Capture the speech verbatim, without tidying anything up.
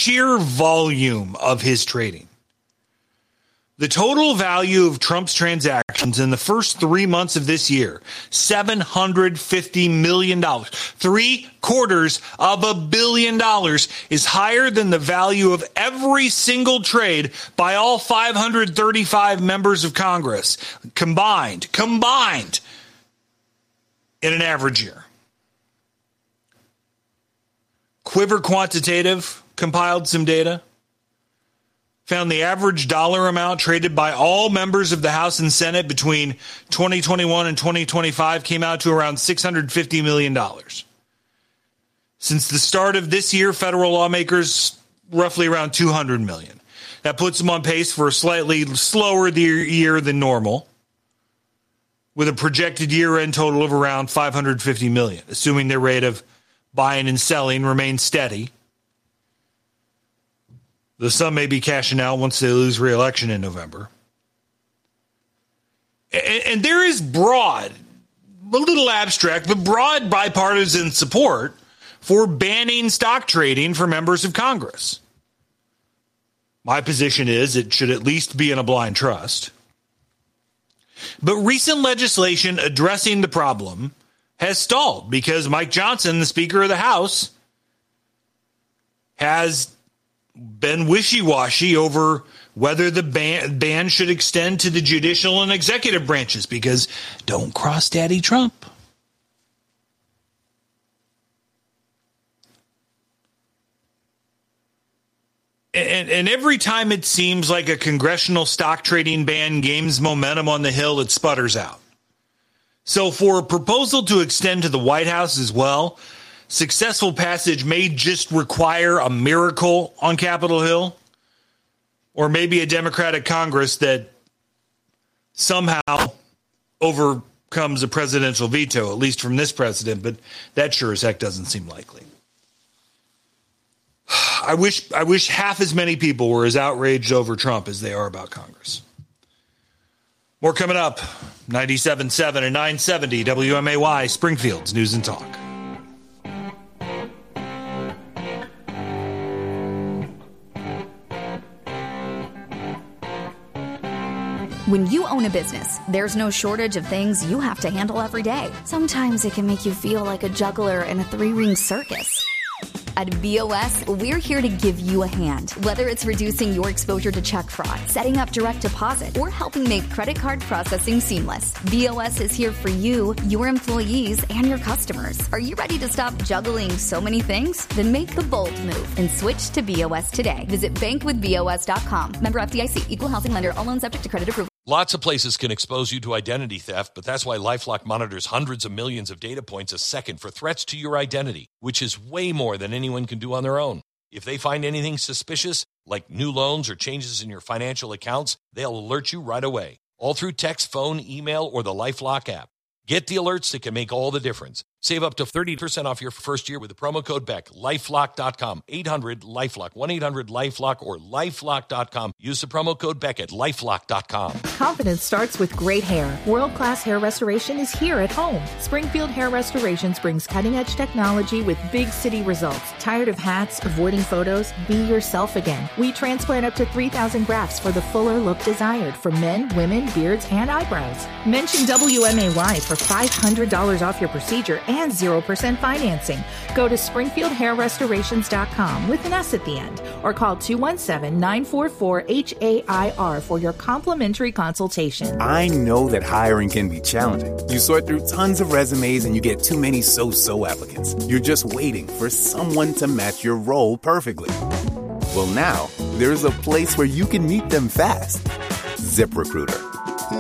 sheer volume of his trading. The total value of Trump's transactions in the first three months of this year, seven hundred fifty million dollars, three quarters of a billion dollars, is higher than the value of every single trade by all five hundred thirty-five members of Congress combined, combined in an average year. Quiver Quantitative compiled some data, found the average dollar amount traded by all members of the House and Senate between twenty twenty-one and twenty twenty-five came out to around six hundred fifty million dollars. Since the start of this year, federal lawmakers, roughly around two hundred million dollars. That puts them on pace for a slightly slower year than normal, with a projected year-end total of around five hundred fifty million dollars, assuming their rate of buying and selling remains steady. Though some may be cashing out once they lose re-election in November. And, and there is broad, a little abstract, but broad bipartisan support for banning stock trading for members of Congress. My position is it should at least be in a blind trust. But recent legislation addressing the problem has stalled because Mike Johnson, the Speaker of the House, has been wishy-washy over whether the ban, ban should extend to the judicial and executive branches because don't cross Daddy Trump. And, and every time it seems like a congressional stock trading ban gains momentum on the Hill, it sputters out. So for a proposal to extend to the White House as well, successful passage may just require a miracle on Capitol Hill, or maybe a Democratic Congress that somehow overcomes a presidential veto, at least from this president, but that sure as heck doesn't seem likely. I wish I wish half as many people were as outraged over Trump as they are about Congress. More coming up. ninety-seven point seven and nine seventy W M A Y, Springfield's News and Talk. When you own a business, there's no shortage of things you have to handle every day. Sometimes it can make you feel like a juggler in a three-ring circus. At B O S, we're here to give you a hand, whether it's reducing your exposure to check fraud, setting up direct deposit, or helping make credit card processing seamless. B O S is here for you, your employees, and your customers. Are you ready to stop juggling so many things? Then make the bold move and switch to B O S today. Visit bank with B O S dot com. Member F D I C. Equal housing lender. All loans subject to credit approval. Lots of places can expose you to identity theft, but that's why LifeLock monitors hundreds of millions of data points a second for threats to your identity, which is way more than anyone can do on their own. If they find anything suspicious, like new loans or changes in your financial accounts, they'll alert you right away, all through text, phone, email, or the LifeLock app. Get the alerts that can make all the difference. Save up to thirty percent off your first year with the promo code Beck. LifeLock dot com, eight hundred LifeLock, one eight hundred LifeLock, or LifeLock dot com. Use the promo code Beck at LifeLock dot com. Confidence starts with great hair. World-class hair restoration is here at home. Springfield Hair Restorations brings cutting-edge technology with big city results. Tired of hats, avoiding photos? Be yourself again. We transplant up to three thousand grafts for the fuller look desired for men, women, beards, and eyebrows. Mention W M A Y for five hundred dollars off your procedure and zero percent financing. Go to springfield hair restorations dot com with an S at the end or call two one seven, nine four four, H A I R for your complimentary consultation. I know that hiring can be challenging. You sort through tons of resumes and you get too many so-so applicants. You're just waiting for someone to match your role perfectly. Well, now there's a place where you can meet them fast. ZipRecruiter.